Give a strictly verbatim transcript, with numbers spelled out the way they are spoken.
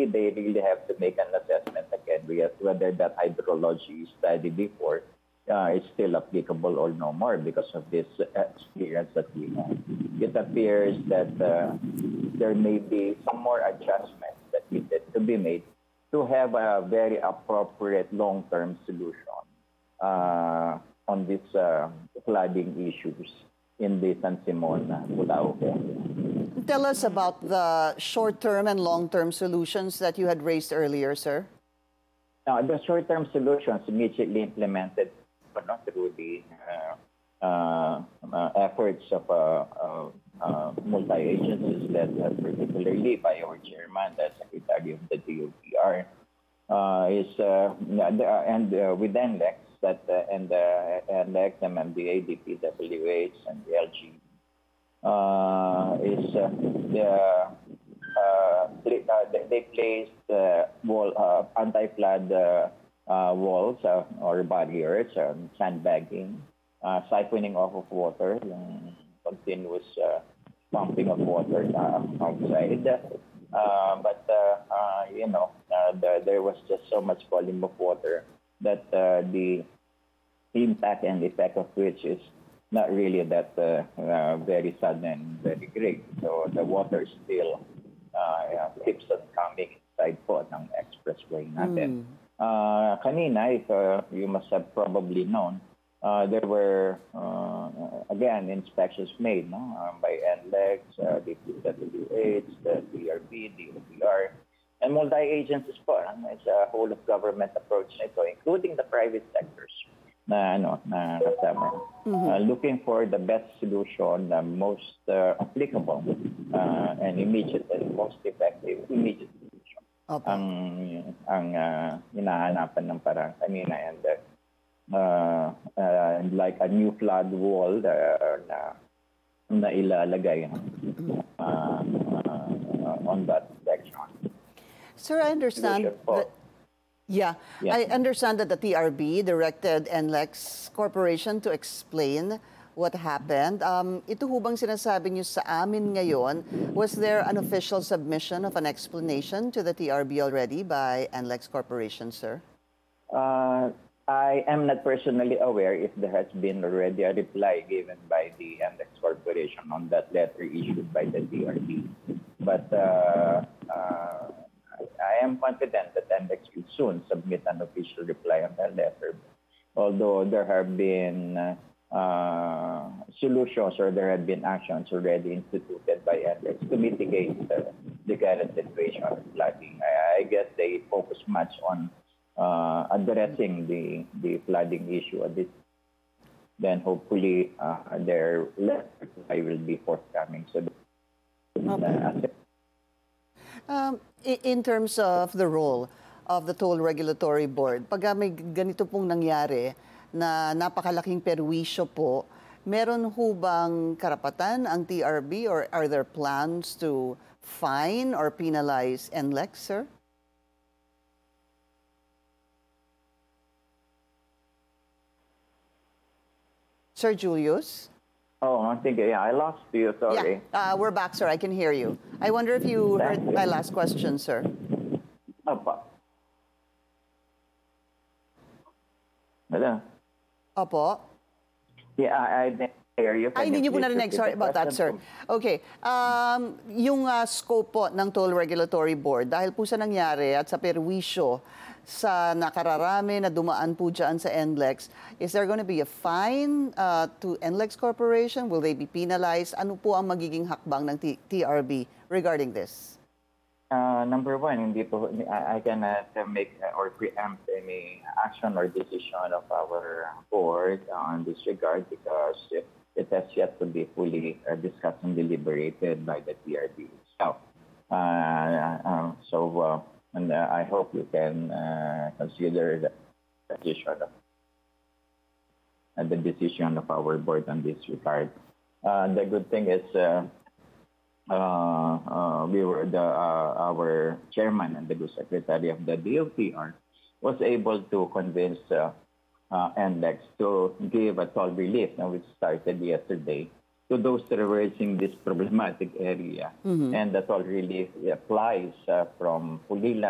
they really have to make an assessment again whether that hydrology study before uh, is still applicable or no more because of this experience that we have. It appears that uh, there may be some more adjustments that needed to be made to have a very appropriate long-term solution uh, on these uh, flooding issues in the San Simon, Bulacan. Tell us about the short-term and long-term solutions that you had raised earlier, sir. Now, the short-term solutions immediately implemented no, through the uh, uh, uh, efforts of uh, uh, uh, multi-agencies led uh, particularly by our chairman, the Secretary of the D O T R, uh, is uh, and uh, with NLEX that uh, and uh, NLEX, M M D A, D P W H, and the L G uh, is uh, the uh, they, uh, they placed uh, wall uh, anti-flood uh, uh, walls uh, or barriers, um, sandbagging, uh, siphoning off of water, yung continuous uh, pumping of water uh, outside. Uh, but uh, uh, you know, uh, the, there was just so much volume of water that uh, the impact and effect of which is not really that uh, uh, very sudden and very great. So the water still uh, keeps on coming inside po ng expressway natin. Mm. Uh, kanina, if uh, you must have probably known, uh, there were, uh, again, inspections made no, uh, by NLEX, uh, D P W H, the D R B, D O T R, and multi-agencies po. Uh, it's a whole of government approach nito, including the private sectors na, ano, na kasama. Mm-hmm. Uh, looking for the best solution, the most uh, applicable uh, and immediate and most effective immediate solution. Okay. Ang ang uh, hinahanapan ng parang kanina and uh, uh, like a new flood wall uh, na na ilalagay uh, uh, on that section. Sir, I understand that, yeah, yeah, I understand that the T R B directed NLEX Corporation to explain what happened. Um, ito ho bang sinasabi niyo sa amin ngayon? Was there an official submission of an explanation to the T R B already by NLEX Corporation, sir? Uh, I am not personally aware if there has been already a reply given by the NLEX Corporation on that letter issued by the T R B. But uh, uh, I am confident that NLEX will soon submit an official reply on that letter. Although there have been uh, Uh, solutions or there have been actions already instituted by NLEX to mitigate uh, the current situation of flooding. I, I guess they focus much on uh, addressing the, the flooding issue at this. Then hopefully uh, their reply will be forthcoming. So, okay. um, in terms of the role of the Toll Regulatory Board, pag may ganito pong nangyari, na napakalaking perwisyo po, meron ho bang karapatan ang T R B or are there plans to fine or penalize NLEX, sir? Sir Julius? Oh, I think, yeah, I lost you, sorry. Yeah, uh, we're back, sir. I can hear you. I wonder if you heard my last question, sir. Opo. Hello? Opo. Yeah, I, I didn't hear you. Ay, hindi niyo po narinig. Sorry about that, sir. Okay. Um, yung uh, scope po ng Toll Regulatory Board, dahil po sa nangyari at sa perwisyo sa nakararami na dumaan po dyan sa NLEX, is there going to be a fine uh, to NLEX Corporation? Will they be penalized? Ano po ang magiging hakbang ng T R B regarding this? Uh, number one, hindi po, I, I cannot uh, make uh, or preempt any action or decision of our board on this regard because it, it has yet to be fully uh, discussed and deliberated by the T R B itself. Uh, uh, so, uh, and uh, I hope you can uh, consider the decision of uh, the decision of our board on this regard. Uh, the good thing is. Uh, Uh, uh, we were the uh, our chairman and the secretary of the D O T R was able to convince uh, uh, NLEX to give a toll relief, uh, which started yesterday to those traversing this problematic area. And that all really applies uh, from Pulilan